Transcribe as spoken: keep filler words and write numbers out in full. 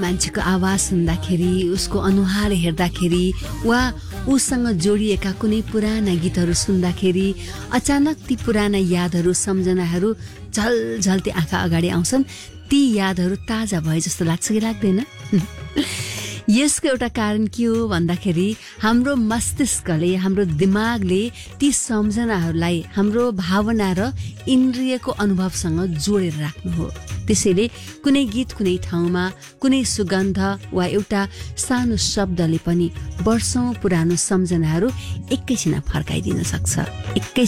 मान्छेको आवाज सुन्दाखेरि, उसको अनुहार हेर्दाखेरि वा उसँग जोडिएका कुनै पुराना गीतहरू सुन्दाखेरि अचानक ती पुराना यादहरू, सम्झनाहरू झलझल्ती आँखा अगाडि आउँछन्। ती यादहरू ताजा भए जस्तो लाग्छ कि लाग्दैन? यसको एउटा कारण के हो भन्दाखेरि हाम्रो मस्तिष्कले, हाम्रो दिमागले ती सम्झनाहरूलाई हाम्रो भावना र इन्द्रियको अनुभवसँग जोडेर राख्नु हो। त्यसैले कुनै गीत कुनै ठाउँमा, कुनै सुगन्ध वा एउटा सानो शब्दले पनि वर्षौं पुरानो सम्झनाहरू एकैछिन फर्काइदिन सक्छ। एकै